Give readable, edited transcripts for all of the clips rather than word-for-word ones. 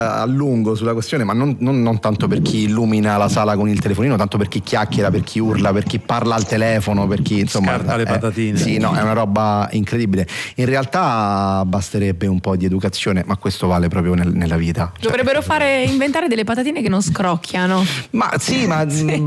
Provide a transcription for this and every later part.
a lungo sulla questione, ma non tanto per chi illumina la sala con il telefonino, tanto per chi chiacchiera, per chi urla, per chi parla al telefono, per chi insomma scarta le patatine. Sì, no, è una roba incredibile. In realtà basterebbe un po' di educazione, ma questo vale proprio nella vita. Dovrebbero inventare delle patatine che non scrocchiano. Ma sì, ma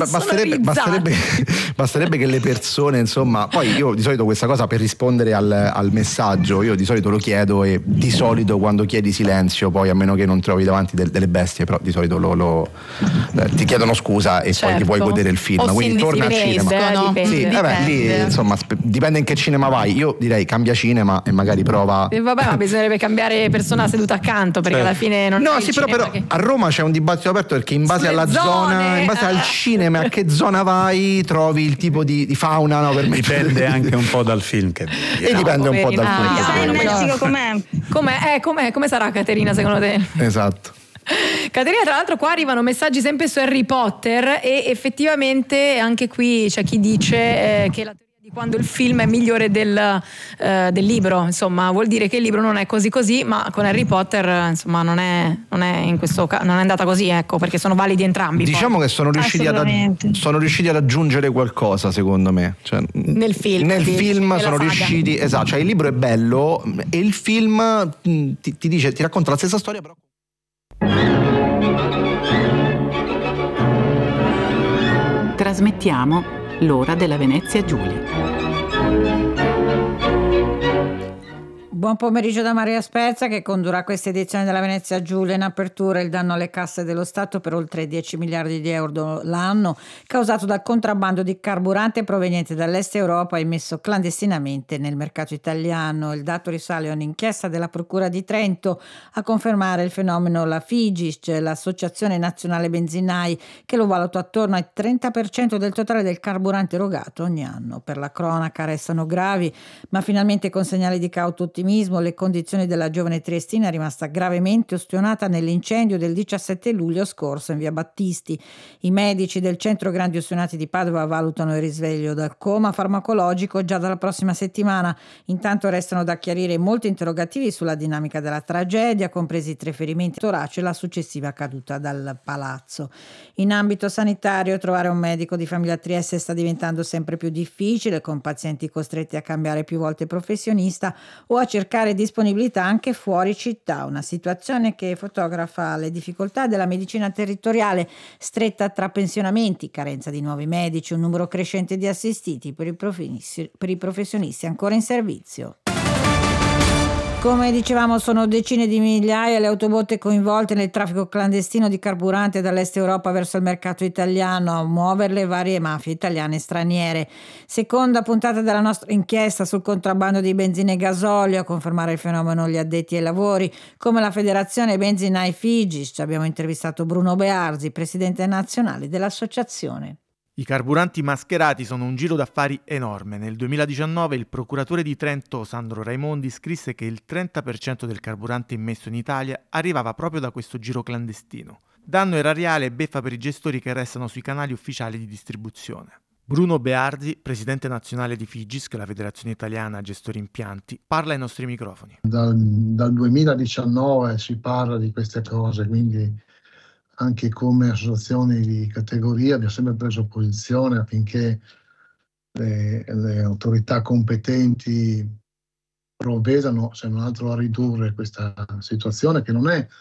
basterebbe che le persone, insomma, poi io di solito questa cosa, per rispondere al messaggio, io di solito lo chiedo, e di solito quando chiedi silenzio, poi a meno che non trovi davanti delle bestie, però di solito ti chiedono scusa e poi ti puoi godere il film, o quindi torna al cinema. No? Sì, lì insomma dipende in che cinema vai. Io direi cambia cinema e magari prova. E vabbè, ma bisognerebbe cambiare persona seduta accanto, perché alla fine non no, è sì, però a Roma c'è un dibattito aperto, perché in base alla zona, in base al cinema, a che zona vai, trovi il tipo di fauna, no? Per me dipende anche un po' dal film che vedi. E dipende un po' dal film. Sai in Messico com'è? Come sarà, Caterina, secondo te? Esatto. Caterina, tra l'altro qua arrivano messaggi sempre su Harry Potter, e effettivamente anche qui c'è chi dice che la teoria di quando il film è migliore del libro, insomma, vuol dire che il libro non è così, ma con Harry Potter insomma non è in questo caso, non è andata così, ecco, perché sono validi entrambi. Diciamo poi. Che sono riusciti ad aggiungere qualcosa, secondo me, cioè, nel film sono riusciti, esatto, cioè il libro è bello e il film ti racconta la stessa storia, però trasmettiamo l'ora della Venezia Giulia. Buon pomeriggio da Maria Spezia, che condurrà questa edizione della Venezia Giulia. In apertura il danno alle casse dello Stato per oltre 10 miliardi di euro l'anno, causato dal contrabbando di carburante proveniente dall'est Europa immesso clandestinamente nel mercato italiano. Il dato risale a un'inchiesta della Procura di Trento a confermare il fenomeno. La Figisc, l'Associazione Nazionale Benzinai, che lo valuta attorno al 30% del totale del carburante erogato ogni anno. Per la cronaca restano gravi, ma finalmente con segnali di cauto ottimismo, le condizioni della giovane triestina rimasta gravemente ustionata nell'incendio del 17 luglio scorso in via Battisti. I medici del centro grandi ustionati di Padova valutano il risveglio dal coma farmacologico già dalla prossima settimana. Intanto restano da chiarire molti interrogativi sulla dinamica della tragedia, compresi i 3 ferimenti torace e la successiva caduta dal palazzo. In ambito sanitario, trovare un medico di famiglia a Trieste sta diventando sempre più difficile, con pazienti costretti a cambiare più volte professionista o a cercare disponibilità anche fuori città, una situazione che fotografa le difficoltà della medicina territoriale, stretta tra pensionamenti, carenza di nuovi medici, un numero crescente di assistiti per i professionisti ancora in servizio. Come dicevamo, sono decine di migliaia le autobotte coinvolte nel traffico clandestino di carburante dall'est Europa verso il mercato italiano, a muoverle varie mafie italiane e straniere. Seconda puntata della nostra inchiesta sul contrabbando di benzina e gasolio. A confermare il fenomeno gli addetti ai lavori, come la Federazione Benzinai Figisc. Abbiamo intervistato Bruno Bearzi, presidente nazionale dell'associazione. I carburanti mascherati sono un giro d'affari enorme. Nel 2019 il procuratore di Trento, Sandro Raimondi, scrisse che il 30% del carburante immesso in Italia arrivava proprio da questo giro clandestino. Danno erariale e beffa per i gestori che restano sui canali ufficiali di distribuzione. Bruno Bearzi, presidente nazionale di Figisc, la Federazione Italiana Gestori Impianti, parla ai nostri microfoni. Dal 2019 si parla di queste cose, quindi anche come associazioni di categoria abbiamo sempre preso posizione affinché le autorità competenti provvedano, se non altro, a ridurre questa situazione, che non è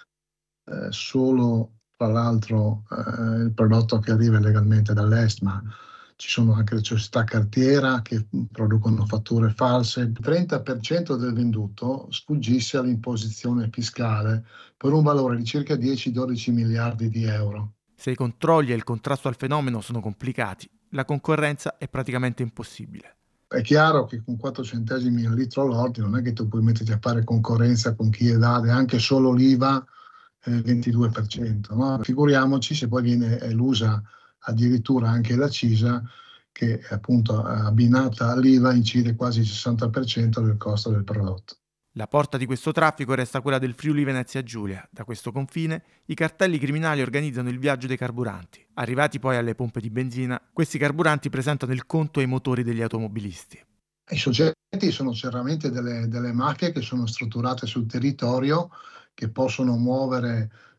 solo, tra l'altro, il prodotto che arriva illegalmente dall'est, ma ci sono anche le società cartiera che producono fatture false. Il 30% del venduto sfuggisse all'imposizione fiscale per un valore di circa 10-12 miliardi di euro. Se i controlli e il contrasto al fenomeno sono complicati, la concorrenza è praticamente impossibile. È chiaro che con 4 centesimi al litro all'ordine non è che tu puoi metterti a fare concorrenza con chi evade anche solo l'IVA il 22%. No? Figuriamoci se poi viene elusa addirittura anche la CISA, che appunto abbinata all'IVA incide quasi il 60% del costo del prodotto. La porta di questo traffico resta quella del Friuli Venezia Giulia. Da questo confine i cartelli criminali organizzano il viaggio dei carburanti. Arrivati poi alle pompe di benzina, questi carburanti presentano il conto ai motori degli automobilisti. I soggetti sono chiaramente delle mafie che sono strutturate sul territorio, che possono muovere